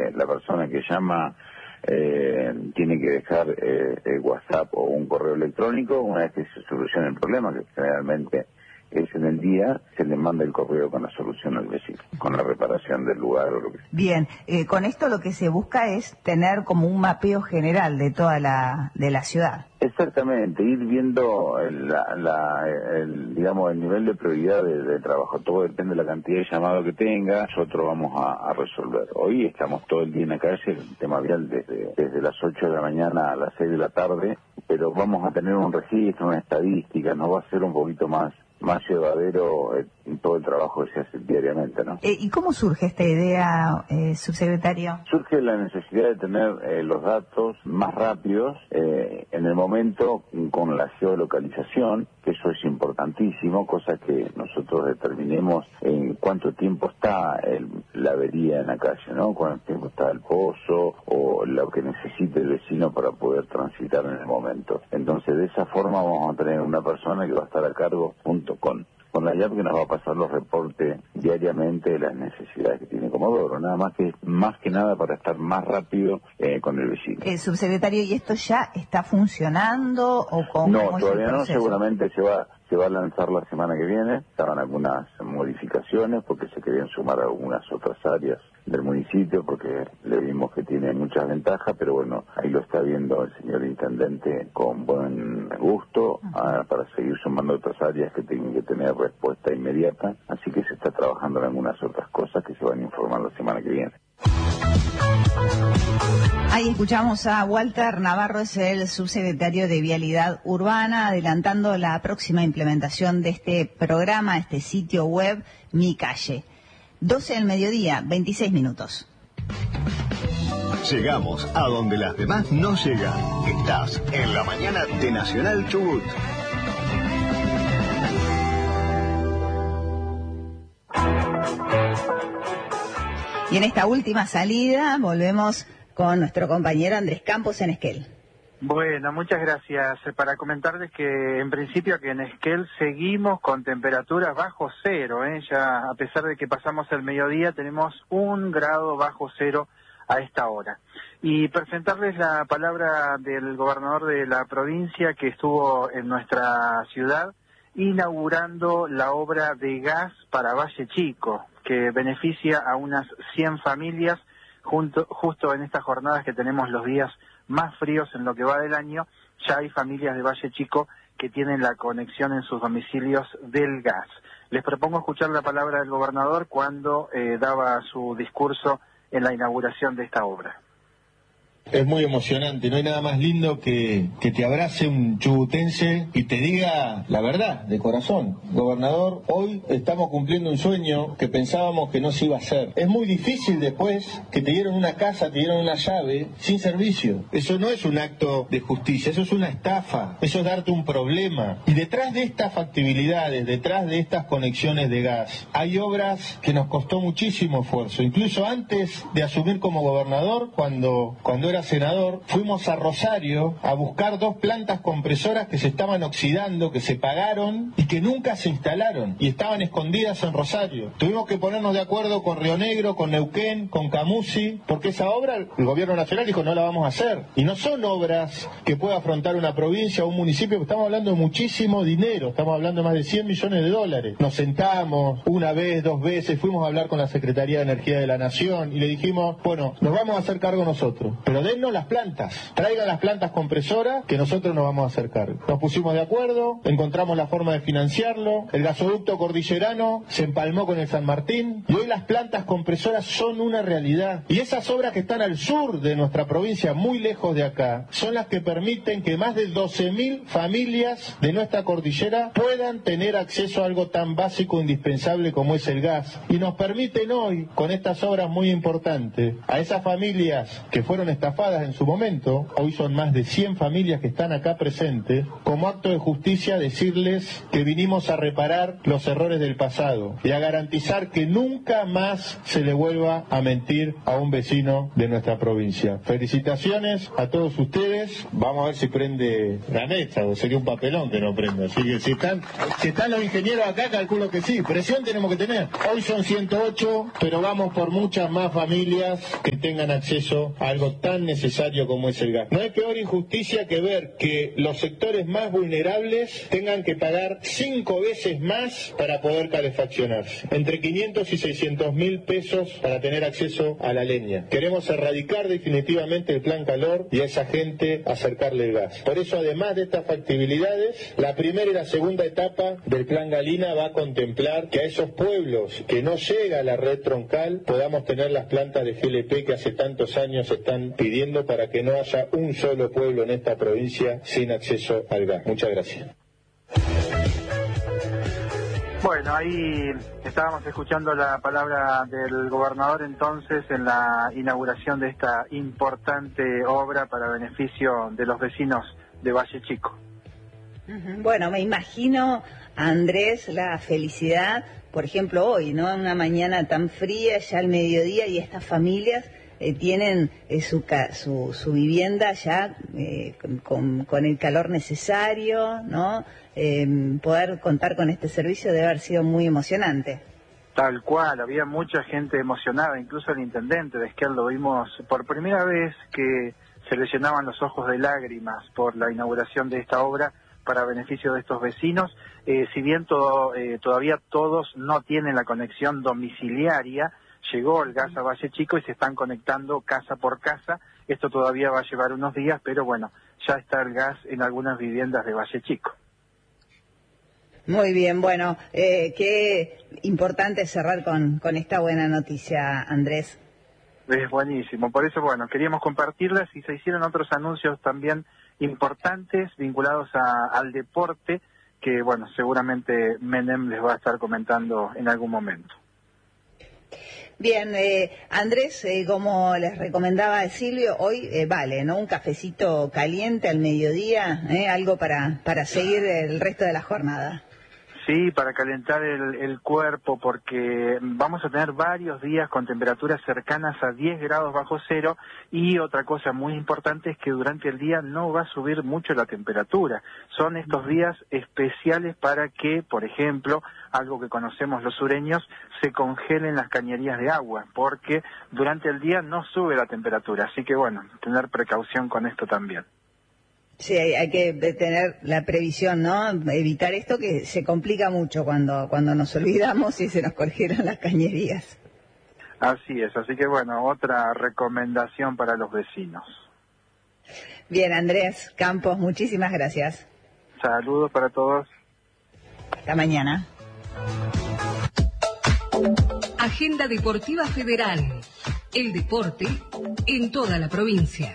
la persona que llama tiene que dejar el WhatsApp o un correo electrónico. Una vez que se solucione el problema, que generalmente es en el día, se le manda el correo con la solución al vecino, con la reparación del lugar o lo que sea. Bien, con esto lo que se busca es tener como un mapeo general de toda la ciudad. Exactamente, ir viendo digamos, el nivel de prioridad de trabajo. Todo depende de la cantidad de llamados que tenga, nosotros vamos a resolver. Hoy estamos todo el día en la calle, el tema vial desde las 8 de la mañana a las 6 de la tarde, pero vamos a tener un registro, una estadística, nos va a ser un poquito más llevadero en todo el trabajo que se hace diariamente, ¿no? ¿Y cómo surge esta idea, subsecretario? Surge la necesidad de tener los datos más rápidos en el momento con la geolocalización, que eso es importantísimo, cosa que nosotros determinemos en cuánto tiempo está la avería en la calle, ¿no? Cuánto tiempo está el pozo o lo que necesite el vecino para poder transitar en el momento. Entonces, de esa forma vamos a tener una persona que va a estar a cargo junto con la IAP, que nos va a pasar los reportes diariamente de las necesidades que tiene Comodoro, más que nada para estar más rápido con el vecino. Subsecretario, ¿y esto ya está funcionando o cómo? No, todavía no, seguramente se va a lanzar la semana que viene. Estaban algunas modificaciones porque se querían sumar algunas otras áreas del municipio, porque le vimos que tiene muchas ventajas, pero bueno, ahí lo está viendo el señor intendente con buen gusto para seguir sumando otras áreas que tienen que tener respuesta inmediata, así que se está trabajando en algunas otras cosas que se van a informar la semana que viene. Ahí escuchamos a Walter Navarro, es el subsecretario de Vialidad Urbana, adelantando la próxima implementación de este programa, este sitio web Mi Calle. 12 del mediodía, 26 minutos. Llegamos a donde las demás no llegan. Estás en la mañana de Nacional Chubut. Y en esta última salida volvemos con nuestro compañero Andrés Campos en Esquel. Bueno, muchas gracias. Para comentarles que en principio que en Esquel seguimos con temperaturas bajo cero, ya a pesar de que pasamos el mediodía tenemos 1 grado bajo cero a esta hora. Y presentarles la palabra del gobernador de la provincia que estuvo en nuestra ciudad inaugurando la obra de gas para Valle Chico, que beneficia a unas 100 familias justo en estas jornadas que tenemos los días más fríos en lo que va del año. Ya hay familias de Valle Chico que tienen la conexión en sus domicilios del gas. Les propongo escuchar la palabra del gobernador cuando daba su discurso en la inauguración de esta obra. Es muy emocionante, no hay nada más lindo que te abrace un chubutense y te diga la verdad, de corazón. Gobernador, hoy estamos cumpliendo un sueño que pensábamos que no se iba a hacer. Es muy difícil después que te dieron una casa, te dieron una llave, sin servicio. Eso no es un acto de justicia, eso es una estafa, eso es darte un problema. Y detrás de estas factibilidades, detrás de estas conexiones de gas, hay obras que nos costó muchísimo esfuerzo. Incluso antes de asumir como gobernador, cuando era senador, fuimos a Rosario a buscar 2 plantas compresoras que se estaban oxidando, que se pagaron y que nunca se instalaron y estaban escondidas en Rosario. Tuvimos que ponernos de acuerdo con Río Negro, con Neuquén, con Camusi, porque esa obra el gobierno nacional dijo no la vamos a hacer. Y no son obras que pueda afrontar una provincia o un municipio, estamos hablando de muchísimo dinero, estamos hablando de más de 100 millones de dólares. Nos sentamos una vez, 2 veces, fuimos a hablar con la Secretaría de Energía de la Nación y le dijimos, bueno, nos vamos a hacer cargo nosotros, pero dennos las plantas, traigan las plantas compresoras que nosotros nos vamos a hacer cargo. Nos pusimos de acuerdo, encontramos la forma de financiarlo, el gasoducto cordillerano se empalmó con el San Martín y hoy las plantas compresoras son una realidad. Y esas obras que están al sur de nuestra provincia, muy lejos de acá, son las que permiten que más de 12.000 familias de nuestra cordillera puedan tener acceso a algo tan básico e indispensable como es el gas. Y nos permiten hoy, con estas obras muy importantes, a esas familias que fueron estafadas, desocupadas en su momento, hoy son más de 100 familias que están acá presentes, como acto de justicia decirles que vinimos a reparar los errores del pasado y a garantizar que nunca más se le vuelva a mentir a un vecino de nuestra provincia. Felicitaciones a todos ustedes. Vamos a ver si prende la mecha, o sería un papelón que no prenda. Así que si están los ingenieros acá, calculo que sí. Presión tenemos que tener. Hoy son 108, pero vamos por muchas más familias que tengan acceso a algo tan necesario como es el gas. No hay peor injusticia que ver que los sectores más vulnerables tengan que pagar 5 veces más para poder calefaccionarse. Entre 500 y 600 mil pesos para tener acceso a la leña. Queremos erradicar definitivamente el plan calor y a esa gente acercarle el gas. Por eso, además de estas factibilidades, la primera y la segunda etapa del plan Galina va a contemplar que a esos pueblos que no llega a la red troncal podamos tener las plantas de GLP que hace tantos años están pidiendo para que no haya un solo pueblo en esta provincia sin acceso al gas. Muchas gracias. Bueno, ahí estábamos escuchando la palabra del gobernador entonces en la inauguración de esta importante obra para beneficio de los vecinos de Valle Chico. Bueno, me imagino, Andrés, la felicidad, por ejemplo, hoy, ¿no? Una mañana tan fría, ya al mediodía, y estas familias tienen su vivienda ya con el calor necesario, ¿no? Poder contar con este servicio debe haber sido muy emocionante. Tal cual, había mucha gente emocionada, incluso el intendente de Esquel lo vimos por primera vez que se le llenaban los ojos de lágrimas por la inauguración de esta obra para beneficio de estos vecinos. Si bien todavía todos no tienen la conexión domiciliaria, llegó el gas a Valle Chico y se están conectando casa por casa. Esto todavía va a llevar unos días, pero bueno, ya está el gas en algunas viviendas de Valle Chico. Muy bien, bueno, qué importante cerrar con esta buena noticia, Andrés. Es buenísimo, por eso, bueno, queríamos compartirlas y se hicieron otros anuncios también importantes vinculados al deporte que, bueno, seguramente Menem les va a estar comentando en algún momento. Bien, Andrés, como les recomendaba Silvio, hoy vale, ¿no? Un cafecito caliente al mediodía, algo para seguir el resto de la jornada. Sí, para calentar el cuerpo, porque vamos a tener varios días con temperaturas cercanas a 10 grados bajo cero, y otra cosa muy importante es que durante el día no va a subir mucho la temperatura. Son estos días especiales para que, por ejemplo, algo que conocemos los sureños, se congelen las cañerías de agua, porque durante el día no sube la temperatura, así que bueno, tener precaución con esto también. Sí, hay que tener la previsión, ¿no? Evitar esto que se complica mucho cuando nos olvidamos y se nos congelan las cañerías. Así es, así que bueno, otra recomendación para los vecinos. Bien, Andrés Campos, muchísimas gracias. Saludos para todos. Hasta mañana. Agenda Deportiva Federal. El deporte en toda la provincia.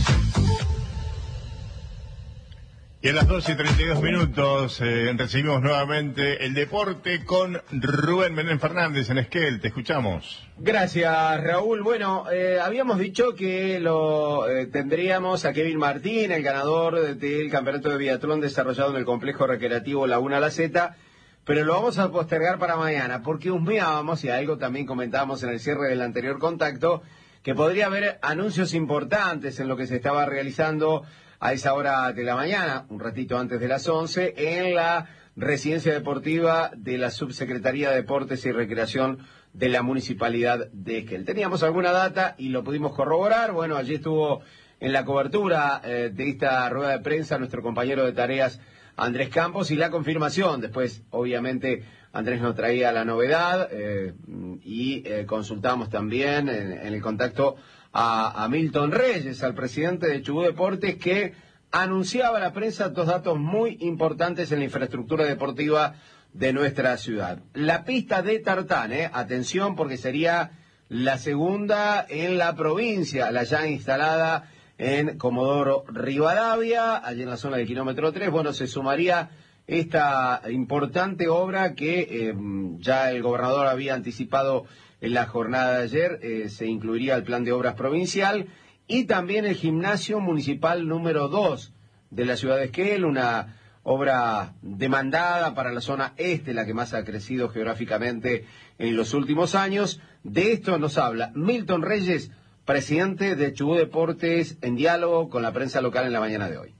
Y a las 12:32 recibimos nuevamente el deporte con Rubén Menem Fernández en Esquel. Te escuchamos. Gracias, Raúl. Bueno, habíamos dicho que tendríamos a Kevin Martín, el ganador del campeonato de biatlón desarrollado en el complejo recreativo Laguna La Zeta, pero lo vamos a postergar para mañana, porque husmeábamos, y algo también comentábamos en el cierre del anterior contacto, que podría haber anuncios importantes en lo que se estaba realizando a esa hora de la mañana, un ratito antes de las 11, en la residencia deportiva de la Subsecretaría de Deportes y Recreación de la Municipalidad de Esquel. Teníamos alguna data y lo pudimos corroborar. Bueno, allí estuvo en la cobertura de esta rueda de prensa nuestro compañero de tareas Andrés Campos, y la confirmación. Después, obviamente, Andrés nos traía la novedad y consultamos también en el contacto a Milton Reyes, al presidente de Chubut Deportes, que anunciaba a la prensa dos datos muy importantes en la infraestructura deportiva de nuestra ciudad. La pista de tartán, atención, porque sería la segunda en la provincia, la ya instalada en Comodoro Rivadavia, allí en la zona del kilómetro 3. Bueno, se sumaría esta importante obra que ya el gobernador había anticipado en la jornada de ayer. Se incluiría el plan de obras provincial, y también el gimnasio municipal número 2 de la ciudad de Esquel, una obra demandada para la zona este, la que más ha crecido geográficamente en los últimos años. De esto nos habla Milton Reyes, presidente de Chubut Deportes, en diálogo con la prensa local en la mañana de hoy.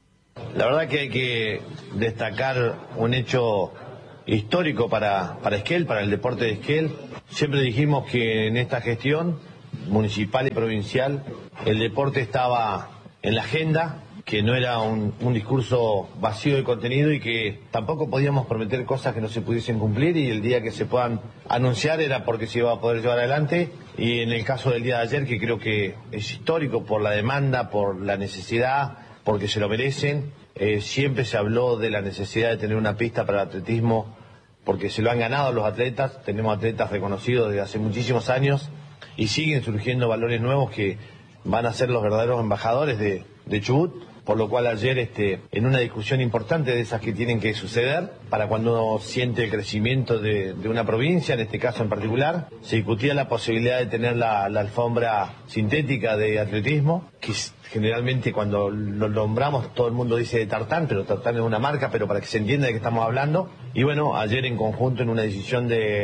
La verdad que hay que destacar un hecho histórico para Esquel, para el deporte de Esquel. Siempre dijimos que en esta gestión municipal y provincial el deporte estaba en la agenda, que no era un discurso vacío de contenido y que tampoco podíamos prometer cosas que no se pudiesen cumplir, y el día que se puedan anunciar era porque se iba a poder llevar adelante. Y en el caso del día de ayer, que creo que es histórico por la demanda, por la necesidad, porque se lo merecen, siempre se habló de la necesidad de tener una pista para el atletismo, porque se lo han ganado los atletas. Tenemos atletas reconocidos desde hace muchísimos años y siguen surgiendo valores nuevos que van a ser los verdaderos embajadores de Chubut. Por lo cual ayer, en una discusión importante de esas que tienen que suceder, para cuando uno siente el crecimiento de una provincia, en este caso en particular, se discutía la posibilidad de tener la alfombra sintética de atletismo, que generalmente cuando lo nombramos todo el mundo dice de tartán, pero tartán es una marca, pero para que se entienda de qué estamos hablando. Y bueno, ayer en conjunto, en una decisión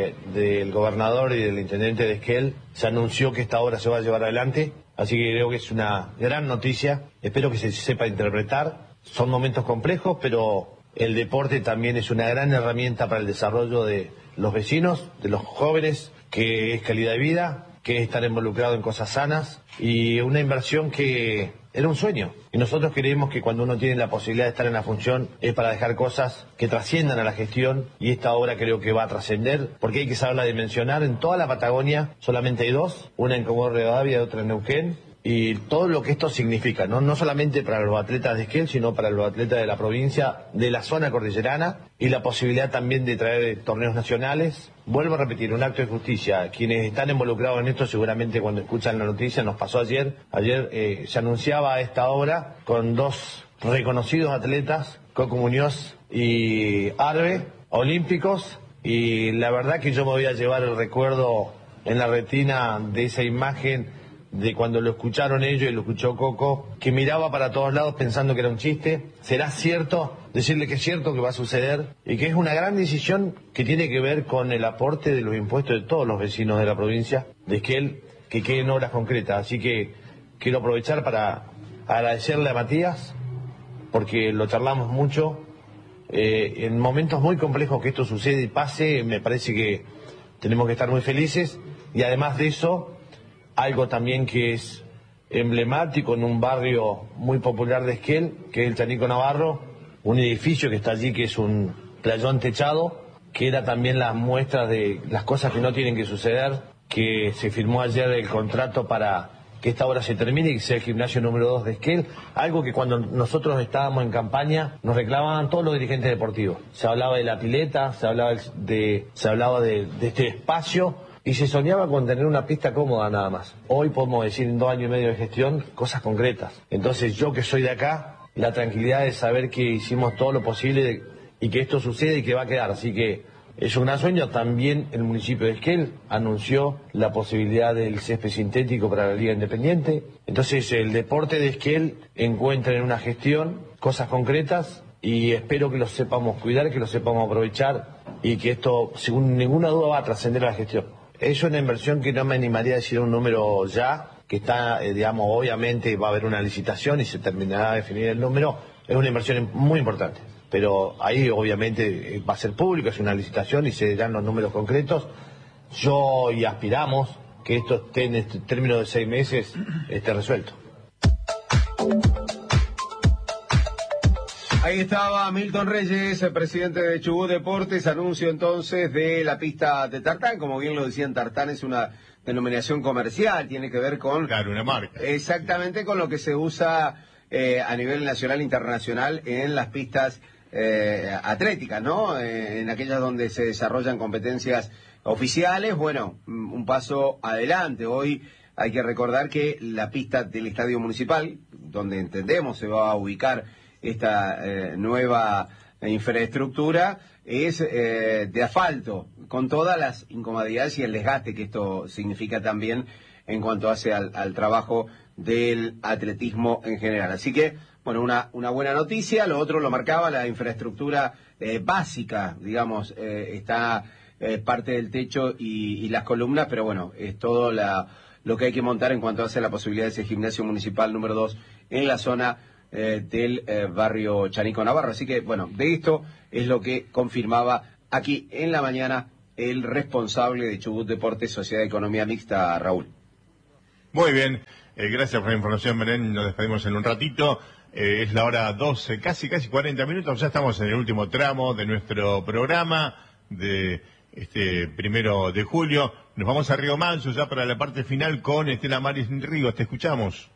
del gobernador y del intendente de Esquel, se anunció que esta obra se va a llevar adelante. Así que creo que es una gran noticia, espero que se sepa interpretar. Son momentos complejos, pero el deporte también es una gran herramienta para el desarrollo de los vecinos, de los jóvenes, que es calidad de vida, que es estar involucrado en cosas sanas, y una inversión que era un sueño. Y nosotros creemos que cuando uno tiene la posibilidad de estar en la función es para dejar cosas que trasciendan a la gestión, y esta obra creo que va a trascender, porque hay que saberla dimensionar. En toda la Patagonia solamente hay dos, una en Comodoro Rivadavia y otra en Neuquén, y todo lo que esto significa, no solamente para los atletas de Esquel, sino para los atletas de la provincia, de la zona cordillerana, y la posibilidad también de traer torneos nacionales. Vuelvo a repetir, un acto de justicia. Quienes están involucrados en esto seguramente cuando escuchan la noticia, nos pasó ayer. Ayer se anunciaba esta obra con dos reconocidos atletas, Coco Muñoz y Arbe, olímpicos, y la verdad que yo me voy a llevar el recuerdo en la retina de esa imagen de cuando lo escucharon ellos y lo escuchó Coco, que miraba para todos lados pensando que era un chiste. ¿Será cierto? Decirle que es cierto, que va a suceder, y que es una gran decisión que tiene que ver con el aporte de los impuestos de todos los vecinos de la provincia de Esquel, que queden obras concretas. Así que quiero aprovechar para agradecerle a Matías, porque lo charlamos mucho. En momentos muy complejos que esto sucede y pase, me parece que tenemos que estar muy felices, y además de eso, algo también que es emblemático en un barrio muy popular de Esquel, que es el Chanico Navarro, un edificio que está allí, que es un playón techado, que era también la muestra de las cosas que no tienen que suceder, que se firmó ayer el contrato para que esta obra se termine y que sea el gimnasio número 2 de Esquel, algo que cuando nosotros estábamos en campaña nos reclamaban todos los dirigentes deportivos. Se hablaba de la pileta, se hablaba de este espacio, y se soñaba con tener una pista cómoda nada más. Hoy podemos decir, en 2 años y medio de gestión, cosas concretas. Entonces yo, que soy de acá, la tranquilidad de saber que hicimos todo lo posible y que esto sucede y que va a quedar. Así que es un gran sueño. También el municipio de Esquel anunció la posibilidad del césped sintético para la Liga Independiente. Entonces el deporte de Esquel encuentra en una gestión cosas concretas, y espero que lo sepamos cuidar, que lo sepamos aprovechar, y que esto, sin ninguna duda, va a trascender a la gestión. Es una inversión que no me animaría a decir un número ya, que está, obviamente va a haber una licitación y se terminará de definir el número. Es una inversión muy importante, pero ahí obviamente va a ser público, es una licitación y se dirán los números concretos. Y aspiramos que esto esté en este término de 6 meses esté resuelto. Ahí estaba Milton Reyes, el presidente de Chubut Deportes. Anuncio entonces de la pista de tartán. Como bien lo decían, tartán es una denominación comercial, tiene que ver con... Claro, una marca. Exactamente, con lo que se usa a nivel nacional e internacional en las pistas atléticas, ¿no? En aquellas donde se desarrollan competencias oficiales. Bueno, un paso adelante. Hoy hay que recordar que la pista del Estadio Municipal, donde entendemos se va a ubicar esta nueva infraestructura, es de asfalto, con todas las incomodidades y el desgaste que esto significa también en cuanto hace al trabajo del atletismo en general. Así que, bueno, una buena noticia. Lo otro lo marcaba la infraestructura básica, digamos, está parte del techo y las columnas, pero bueno, es todo lo que hay que montar en cuanto hace la posibilidad de ese gimnasio municipal número 2 en la zona del barrio Chanico Navarro. Así que, bueno, de esto es lo que confirmaba aquí en la mañana el responsable de Chubut Deportes, Sociedad de Economía Mixta, Raúl. Muy bien, gracias por la información, Belén. Nos despedimos en un ratito. Es la hora 12, casi 40 minutos. Ya estamos en el último tramo de nuestro programa de este 1 de julio. Nos vamos a Río Manso ya para la parte final con Estela Maris Ríos. Te escuchamos.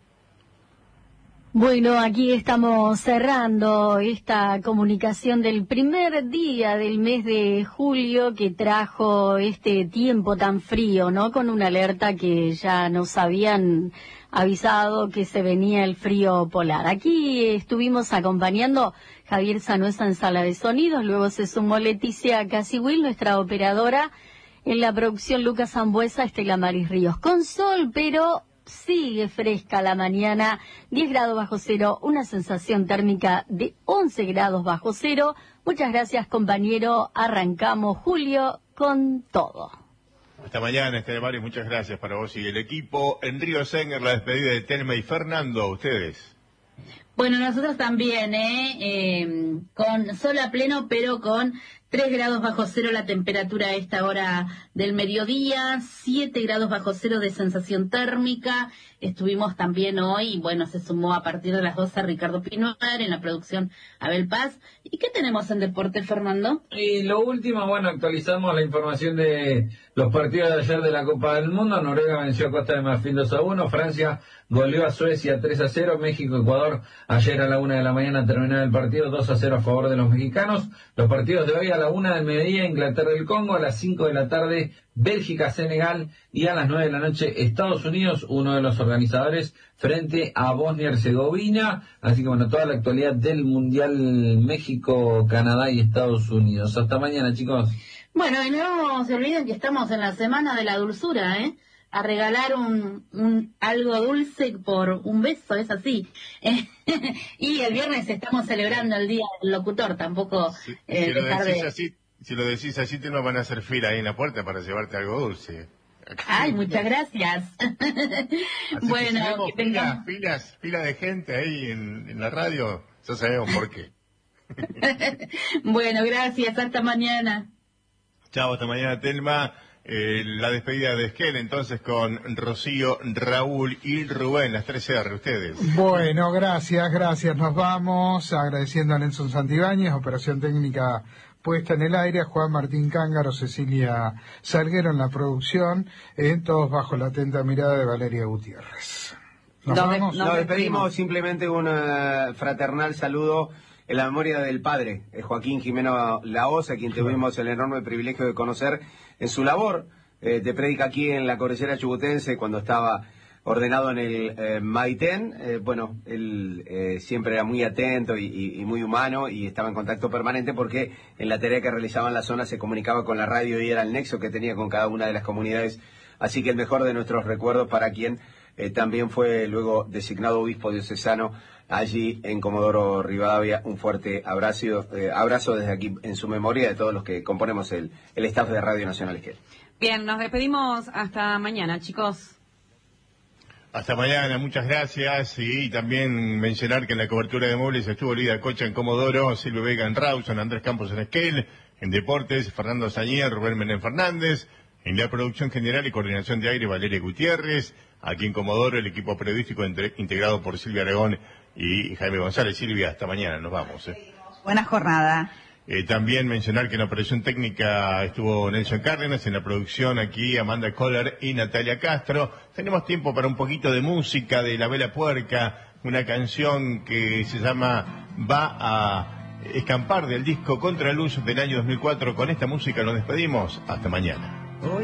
Bueno, aquí estamos cerrando esta comunicación del primer día del mes de julio que trajo este tiempo tan frío, ¿no? Con una alerta que ya nos habían avisado que se venía el frío polar. Aquí estuvimos acompañando Javier Sanuesa en sala de sonidos, luego se sumó Leticia Casihuil, nuestra operadora, en la producción Lucas Ambuesa, Estela Maris Ríos. Con sol, pero sigue fresca la mañana, 10 grados bajo cero, una sensación térmica de 11 grados bajo cero. Muchas gracias, compañero. Arrancamos, Julio, con todo. Hasta mañana, Estela Maris, muchas gracias para vos y el equipo. En Río Senger, la despedida de Telma y Fernando, ustedes. Bueno, nosotros también, con sol a pleno, pero con 3 grados bajo cero la temperatura a esta hora del mediodía, 7 grados bajo cero de sensación térmica. Estuvimos también hoy, bueno, se sumó a partir de las 12 Ricardo Pinuar, en la producción Abel Paz. ¿Y qué tenemos en deporte, Fernando? Y lo último, bueno, actualizamos la información de los partidos de ayer de la Copa del Mundo. Noruega venció a Costa de Marfil 2-1, Francia goleó a Suecia 3-0, México, Ecuador, ayer a la 1 de la mañana terminó el partido 2-0 a favor de los mexicanos. Los partidos de hoy a la 1 del mediodía, Inglaterra y el Congo, a las 5 de la tarde, Bélgica, Senegal, y a las 9 de la noche, Estados Unidos, uno de los organizadores, frente a Bosnia y Herzegovina. Así que bueno, toda la actualidad del Mundial México, Canadá y Estados Unidos. Hasta mañana, chicos. Bueno, y no se olviden que estamos en la Semana de la Dulzura, a regalar un algo dulce por un beso, es así. Y el viernes estamos celebrando el Día del Locutor, tampoco Sí, dejar de... Si lo decís así, te nos van a hacer fila ahí en la puerta para llevarte algo dulce. Ay, muchas gracias. Bueno, que tengamos fila de gente ahí en la radio, ya sabemos por qué. Bueno, gracias, hasta mañana. Chao, hasta mañana, Telma. La despedida de Esquel, entonces, con Rocío, Raúl y Rubén, las 3R, ustedes. Bueno, gracias. Nos vamos agradeciendo a Nelson Santibáñez, operación técnica puesta en el aire, a Juan Martín Cángaro, Cecilia Salguero en la producción, todos bajo la atenta mirada de Valeria Gutiérrez. Nos despedimos, simplemente un fraternal saludo en la memoria del padre, Joaquín Jimeno Lahoz, a quien tuvimos el enorme privilegio de conocer en su labor de prédica aquí en la cordillera chubutense cuando estaba ordenado en el Maitén. Bueno, él siempre era muy atento y muy humano y estaba en contacto permanente porque en la tarea que realizaba en la zona se comunicaba con la radio y era el nexo que tenía con cada una de las comunidades. Así que el mejor de nuestros recuerdos para quien también fue luego designado obispo diocesano allí en Comodoro Rivadavia. Un fuerte abrazo desde aquí en su memoria de todos los que componemos el staff de Radio Nacional Esquel. Bien, nos despedimos hasta mañana, chicos. Hasta mañana, muchas gracias. Y también mencionar que en la cobertura de móviles estuvo Lida Cocha en Comodoro, Silvio Vega en Rawson, Andrés Campos en Esquel, en Deportes, Fernando Sañer, Rubén Menem Fernández, en la producción general y coordinación de aire, Valeria Gutiérrez, aquí en Comodoro, el equipo periodístico integrado por Silvia Aragón y Jaime González. Silvia, hasta mañana, nos vamos. Buena jornada. También mencionar que en la operación técnica estuvo Nelson Cárdenas, en la producción aquí Amanda Kohler y Natalia Castro. Tenemos tiempo para un poquito de música de La Vela Puerca, una canción que se llama Va a escampar del disco Contraluz del año 2004. Con esta música nos despedimos. Hasta mañana.